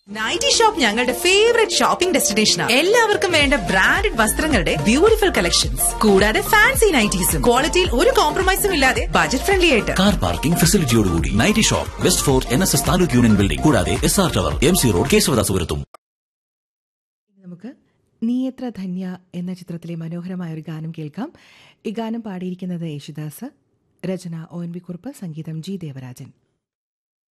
Nightie shop ഞങ്ങളുടെ favourite shopping ഡെസ്റ്റിനേഷനാണ്. എല്ലാവർക്കും വേണ്ട ബ്രാൻഡഡ് വസ്ത്രങ്ങളുടെ ബ്യൂട്ടിഫുൾ കളക്ഷൻസ്, കൂടാതെ ഫാൻസി നൈറ്റീസും ക്വാളിറ്റിയിൽ ഒരു കോംപ്രമൈസും ഇല്ലാതെ ബജറ്റ് ഫ്രണ്ട്ലി ആയിട്ട്. Car parking ഫെസിലിറ്റിയോടുകൂടി nightie shop west fort NSS taluk union building, കൂടാതെ SR ടവർ MC റോഡ് കേശവദാസപുരത്തും. നമുക്ക് നീ എത്ര ധന്യ എന്ന ചിത്രത്തിലെ മനോഹരമായ ഒരു ഗാനം കേൾക്കാം. ഈ ഗാനം പാടിയിരിക്കുന്നത് യേശുദാസ്, രചന ONV കുറുപ്പ്, സംഗീതം G ദേവരാജൻ.